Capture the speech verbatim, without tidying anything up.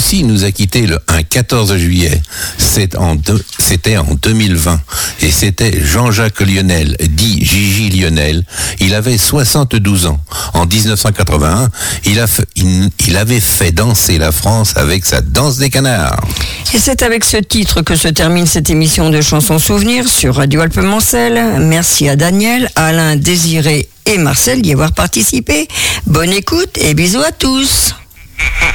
aussi nous a quittés le un quatorze juillet. C'est en deux, c'était en deux mille vingt. Et c'était Jean-Jacques Lionel, dit Gigi Lionel. Il avait soixante-douze ans. En dix-neuf cent quatre-vingt-un, il, a fait, il, il avait fait danser la France avec sa danse des canards. Et c'est avec ce titre que se termine cette émission de Chansons Souvenirs sur Radio Alpes-Mancel. Merci à Daniel, Alain, Désiré et Marcel d'y avoir participé. Bonne écoute et bisous à tous.